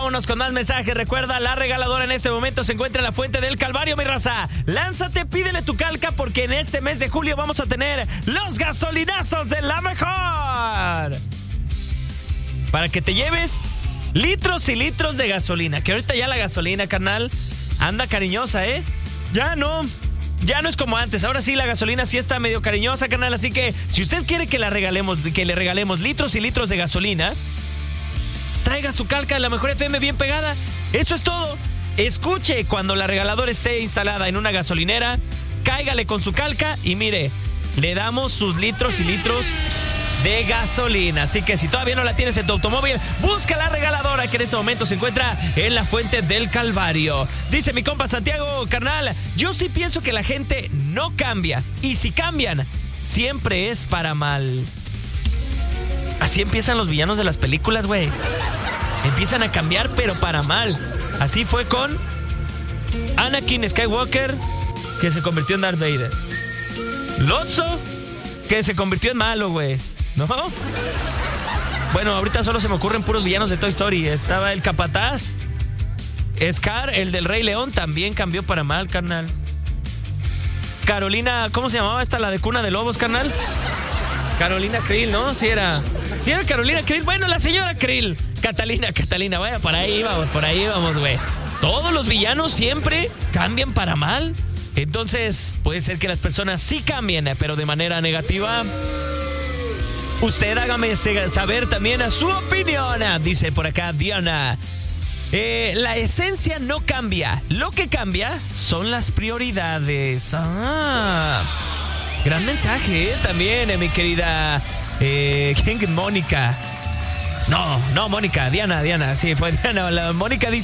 vámonos con más mensajes. Recuerda, la regaladora en este momento se encuentra en la Fuente del Calvario, mi raza. Lánzate, pídele tu calca, porque en este mes de julio vamos a tener los gasolinazos de La Mejor. Para que te lleves litros y litros de gasolina. Que ahorita ya la gasolina, carnal, anda cariñosa, ¿eh? Ya no es como antes. Ahora sí, la gasolina sí está medio cariñosa, carnal. Así que si usted quiere que le regalemos litros y litros de gasolina, traiga su calca de La Mejor FM bien pegada. Eso es todo. Escuche cuando la regaladora esté instalada en una gasolinera, cáigale con su calca y mire, le damos sus litros y litros de gasolina. Así que si todavía no la tienes en tu automóvil, busca la regaladora, que en este momento se encuentra en la Fuente del Calvario. Dice mi compa Santiago, carnal, yo sí pienso que la gente no cambia, y si cambian, siempre es para mal. Así empiezan los villanos de las películas, güey. Empiezan a cambiar, pero para mal. Así fue con Anakin Skywalker, que se convirtió en Darth Vader. Lotso, que se convirtió en malo, güey. ¿No? Bueno, ahorita solo se me ocurren puros villanos de Toy Story. Estaba el Capataz. Scar, el del Rey León, también cambió para mal, carnal. Carolina, ¿cómo se llamaba esta? La de Cuna de Lobos, carnal. Carolina Krill, ¿no? Sí era Carolina Krill. Bueno, la señora Krill. Catalina, vaya, por ahí vamos, güey. Todos los villanos siempre cambian para mal. Entonces, puede ser que las personas sí cambien, pero de manera negativa. Usted hágame saber también a su opinión. Dice por acá Diana. La esencia no cambia. Lo que cambia son las prioridades. Gran mensaje, también, mi querida Mónica. No, Mónica, Diana. Sí, fue Diana. Mónica dice.